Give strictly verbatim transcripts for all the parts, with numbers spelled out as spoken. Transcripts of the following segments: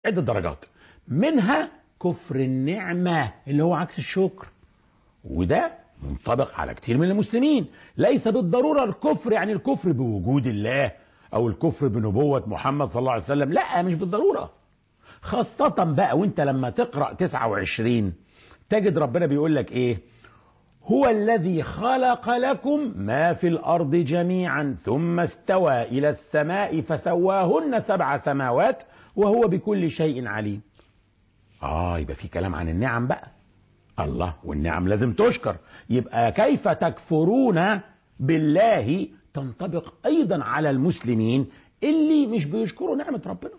عدة درجات، منها كفر النعمة اللي هو عكس الشكر، وده منطبق على كتير من المسلمين. ليس بالضرورة الكفر يعني الكفر بوجود الله او الكفر بنبوة محمد صلى الله عليه وسلم، لا مش بالضرورة. خاصة بقى وانت لما تقرأ تسعة وعشرين تجد ربنا بيقول لك ايه؟ هو الذي خلق لكم ما في الأرض جميعا ثم استوى إلى السماء فسواهن سبع سماوات وهو بكل شيء عليم. آه يبقى في كلام عن النعم بقى. الله، والنعم لازم تشكر. يبقى كيف تكفرون بالله تنطبق أيضا على المسلمين اللي مش بيشكروا نعمة ربنا.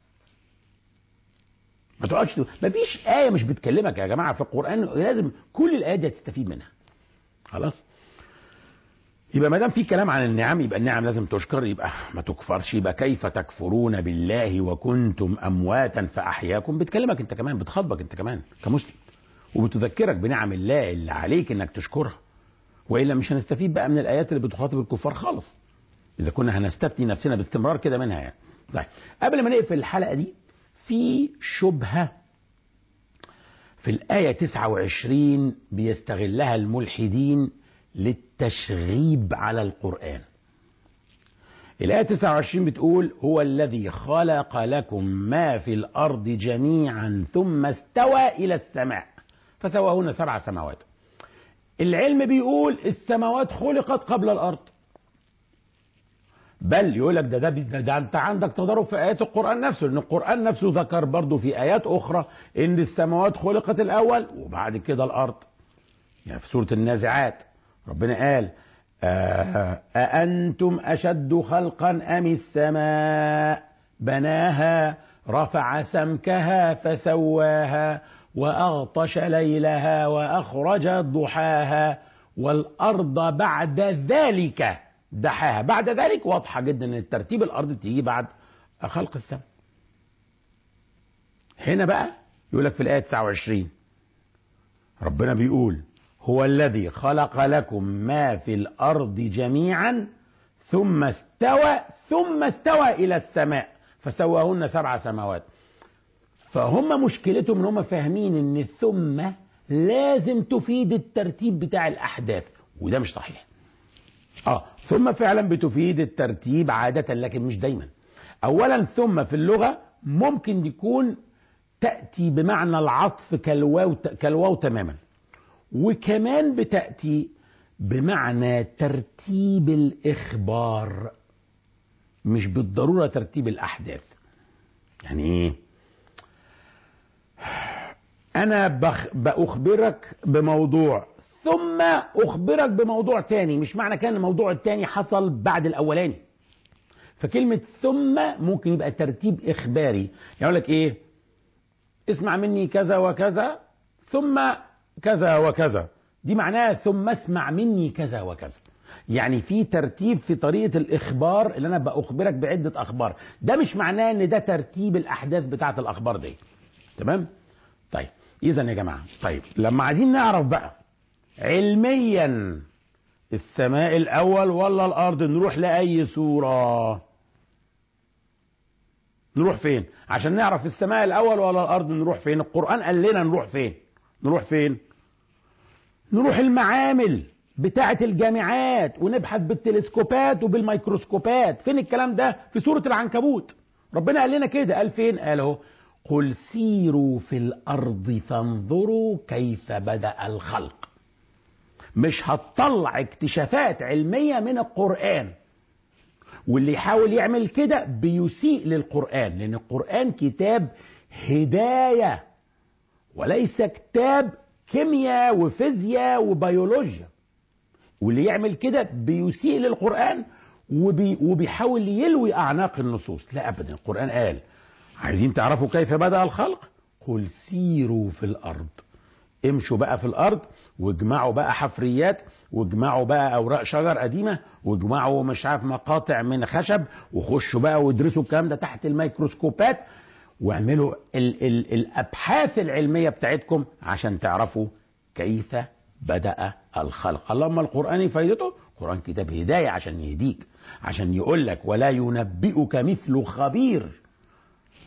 ما تقعدش، ما فيش آية مش بتكلمك يا جماعة في القرآن، لازم كل الآيات دي تستفيد منها. خلاص؟ يبقى ما دام في كلام عن النعم يبقى النعم لازم تشكر، يبقى ما تكفرش. يبقى كيف تكفرون بالله وكنتم أمواتا فأحياكم، بتكلمك أنت كمان، بتخاطبك أنت كمان كمسلم، وبتذكرك بنعم الله اللي عليك إنك تشكرها. وإلا مش هنستفيد بقى من الآيات اللي بتخاطب الكفار خالص، إذا كنا هنستفتي نفسنا باستمرار كده منها يعني. طيب قبل ما نقفل الحلقة دي، في شبهة في الآية تسعة وعشرين بيستغلها الملحدين للتشغيب على القرآن. الآية تسعة وعشرين بتقول هو الذي خلق لكم ما في الأرض جميعا ثم استوى إلى السماء فسواهن سبع سماوات. العلم بيقول السماوات خلقت قبل الأرض، بل يقول لك ده, ده, ده, ده انت عندك تضارب في آيات القرآن نفسه، لأن القرآن نفسه ذكر برضو في آيات أخرى إن السماوات خلقت الأول وبعد كده الأرض. يعني في سورة النازعات ربنا قال أأنتم أشد خلقا أم السماء بناها رفع سمكها فسواها وأغطش ليلها وأخرج ضحاها والأرض بعد ذلك دحاها. بعد ذلك واضحة جدا ان الترتيب الأرض تيجي بعد خلق السماء. هنا بقى يقول لك في الآية تسعة وعشرين ربنا بيقول هو الذي خلق لكم ما في الأرض جميعا ثم استوى ثم استوى إلى السماء فسواهن سبع سماوات. فهم مشكلتهم ان هم فاهمين ان الثم لازم تفيد الترتيب بتاع الأحداث، وده مش صحيح. اه ثم فعلا بتفيد الترتيب عادة لكن مش دايما. اولا ثم في اللغة ممكن يكون تأتي بمعنى العطف كالواو كالواو تماما، وكمان بتأتي بمعنى ترتيب الإخبار مش بالضرورة ترتيب الأحداث. يعني ايه؟ انا بخ بأخبرك بموضوع ثم أخبرك بموضوع تاني، مش معنى كان الموضوع التاني حصل بعد الأولاني. فكلمة ثم ممكن يبقى ترتيب إخباري، يقول لك إيه؟ اسمع مني كذا وكذا ثم كذا وكذا، دي معناها ثم اسمع مني كذا وكذا. يعني في ترتيب في طريقة الإخبار اللي أنا بأخبرك بعدة أخبار، ده مش معناه إن ده ترتيب الأحداث بتاعة الأخبار دي. تمام؟ طيب إذن يا جماعة، طيب لما عايزين نعرف بقى علميا السماء الأول ولا الأرض، نروح لأي سورة؟ نروح فين عشان نعرف السماء الأول ولا الأرض؟ نروح فين؟ القرآن قال لنا نروح فين؟ نروح فين؟ نروح المعامل بتاعة الجامعات ونبحث بالتلسكوبات وبالميكروسكوبات. فين الكلام ده؟ في سورة العنكبوت ربنا قال لنا كده. قال فين؟ قال اهو قل سيروا في الأرض فانظروا كيف بدأ الخلق. مش هتطلع اكتشافات علمية من القرآن، واللي يحاول يعمل كده بيسيء للقرآن، لأن القرآن كتاب هداية وليس كتاب كيمياء وفيزياء وبيولوجيا. واللي يعمل كده بيسيء للقرآن وبي وبيحاول يلوي أعناق النصوص. لا أبدا، القرآن قال عايزين تعرفوا كيف بدأ الخلق؟ قل سيروا في الأرض. امشوا بقى في الأرض واجمعوا بقى حفريات واجمعوا بقى أوراق شجر قديمة واجمعوا مش عارف مقاطع من خشب وخشوا بقى وادرسوا الكلام ده تحت الميكروسكوبات واعملوا ال ال الأبحاث العلمية بتاعتكم عشان تعرفوا كيف بدأ الخلق. اللهم القرآن فايدته، القرآن كتاب هداية عشان يهديك، عشان يقول لك ولا ينبئك مثل خبير.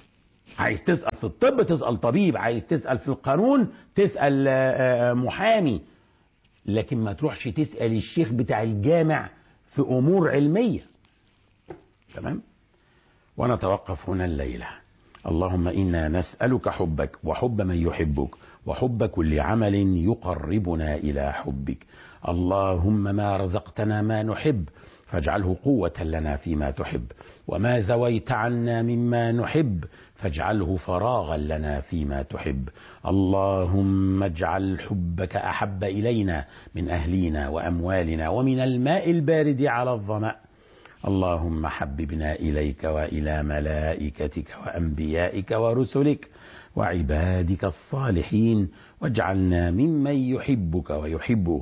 عايز تسأل في الطب تسأل طبيب، عايز تسأل في القانون تسأل محامي، لكن ما تروحش تسأل الشيخ بتاع الجامع في أمور علمية. تمام؟ ونتوقف هنا الليلة. اللهم إنا نسألك حبك وحب من يحبك وحب كل عمل يقربنا إلى حبك. اللهم ما رزقتنا ما نحب فاجعله قوة لنا فيما تحب، وما زويت عنا مما نحب فاجعله فراغا لنا فيما تحب. اللهم اجعل حبك أحب إلينا من أهلنا وأموالنا ومن الماء البارد على الظمأ. اللهم حببنا إليك وإلى ملائكتك وأنبيائك ورسلك وعبادك الصالحين، واجعلنا ممن يحبك ويحب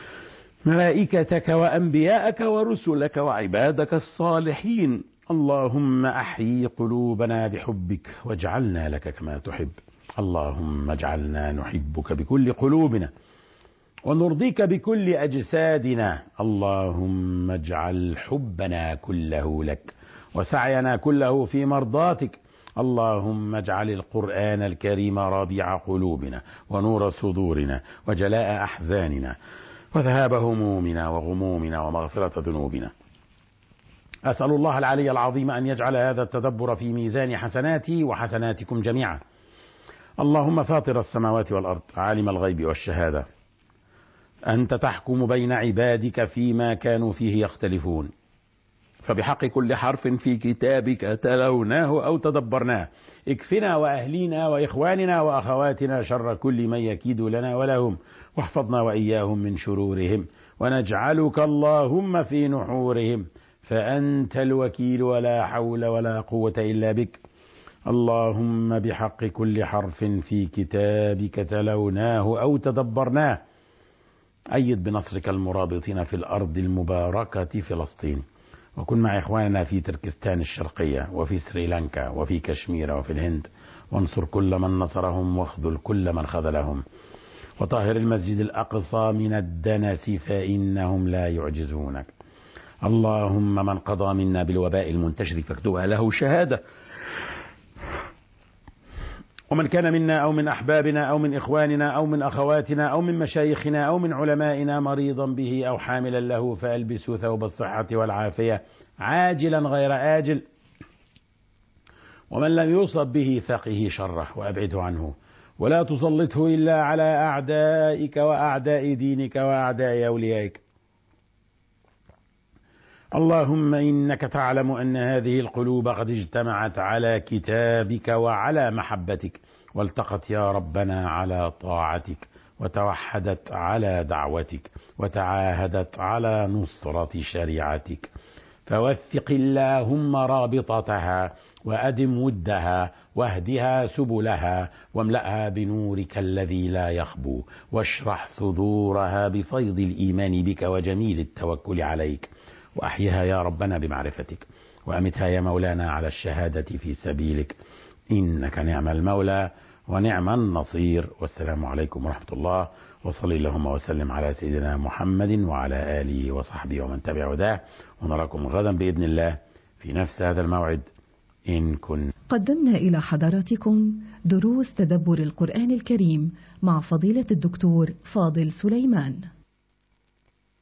ملائكتك وأنبياءك ورسلك وعبادك الصالحين. اللهم أحيي قلوبنا بحبك واجعلنا لك كما تحب. اللهم اجعلنا نحبك بكل قلوبنا ونرضيك بكل أجسادنا. اللهم اجعل حبنا كله لك وسعينا كله في مرضاتك. اللهم اجعل القرآن الكريم ربيع قلوبنا ونور صدورنا وجلاء أحزاننا وذهاب همومنا وغمومنا ومغفرة ذنوبنا. أسأل الله العلي العظيم أن يجعل هذا التدبر في ميزان حسناتي وحسناتكم جميعا. اللهم فاطر السماوات والأرض عالم الغيب والشهادة، أنت تحكم بين عبادك فيما كانوا فيه يختلفون، فبحق كل حرف في كتابك تلوناه أو تدبرناه اكفنا وأهلينا وإخواننا وأخواتنا شر كل من يكيد لنا ولهم، واحفظنا وإياهم من شرورهم، ونجعلك اللهم في نحورهم، فأنت الوكيل ولا حول ولا قوة إلا بك. اللهم بحق كل حرف في كتابك تلوناه أو تدبرناه أيد بنصرك المرابطين في الأرض المباركة فلسطين، وكن مع إخواننا في تركستان الشرقية وفي سريلانكا وفي كشمير وفي الهند، وانصر كل من نصرهم واخذل كل من خذلهم، وطهر المسجد الأقصى من الدنس فإنهم لا يعجزونك. اللهم من قضى منا بالوباء المنتشر فاكتبها له شهادة، ومن كان منا أو من أحبابنا أو من إخواننا أو من أخواتنا أو من مشايخنا أو من علمائنا مريضا به أو حاملا له فألبسه ثوب الصحة والعافية عاجلا غير آجل، ومن لم يصب به فقه شره وأبعده عنه، ولا تسلطه إلا على أعدائك وأعداء دينك وأعداء أوليائك. اللهم إنك تعلم أن هذه القلوب قد اجتمعت على كتابك وعلى محبتك، والتقت يا ربنا على طاعتك، وتوحدت على دعوتك، وتعاهدت على نصرة شريعتك، فوثق اللهم رابطتها وأدم ودها واهدها سبلها واملأها بنورك الذي لا يخبو، واشرح صدورها بفيض الإيمان بك وجميل التوكل عليك، وأحيها يا ربنا بمعرفتك، وأمتها يا مولانا على الشهادة في سبيلك، إنك نعم المولى ونعم النصير. والسلام عليكم ورحمة الله، وصلي اللهم وسلم على سيدنا محمد وعلى آله وصحبه ومن تبع هداه، ونراكم غدا بإذن الله في نفس هذا الموعد إن كن. قدمنا إلى حضراتكم دروس تدبر القرآن الكريم مع فضيلة الدكتور فاضل سليمان.